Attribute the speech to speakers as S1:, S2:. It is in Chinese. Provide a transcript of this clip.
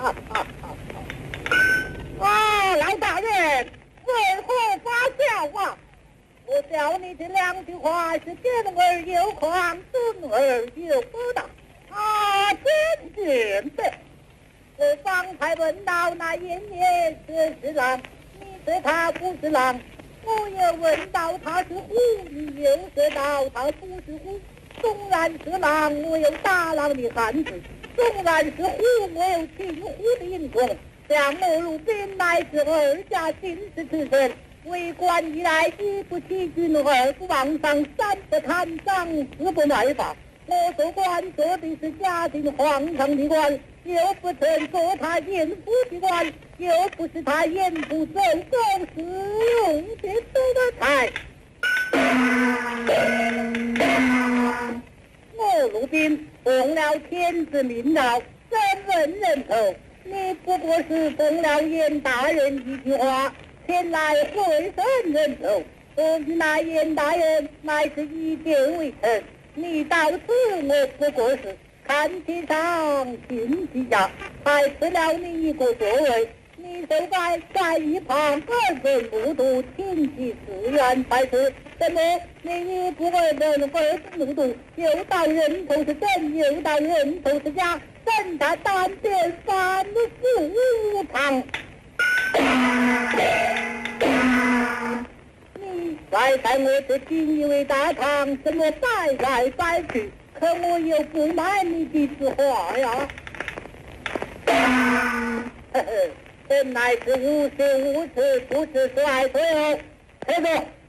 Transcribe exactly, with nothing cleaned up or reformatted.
S1: 啊老大人，为何发笑啊？我教你这两句话是见而有狂，尊而有不当。啊，真正的。我方才问到那爷爷是是狼，你说他不是狼；我又问到他是虎，你又说到他不是虎。纵然是狼，我有打狼的汉子；纵然是虎，我有擒虎的英雄。像莫如兵乃是二家进士出身，为官以来一不欺君，二不妄上，三不贪赃，四不卖法。我做官做的是家境皇上的官，又不曾做他严府的官，又不是他严府手中使用的这个财。我鲁宾奉了天子命诏，怎问人头？你不过是奉了严大人一句话，前来会审人头。我与那严大人乃是一见为臣。你到此我不过是看其上信其下，还赐了你一个座位，你就该在一旁二分不读，听其自愿才是。怎么你一不二分二分不读，又到人头是真，又到人头是假，真他单边反无常。你摆在我这锦衣卫大堂，怎么摆来摆去？可我又不买你的字画呀！呵呵，本来是无事无事，不是说爱说哟，这个。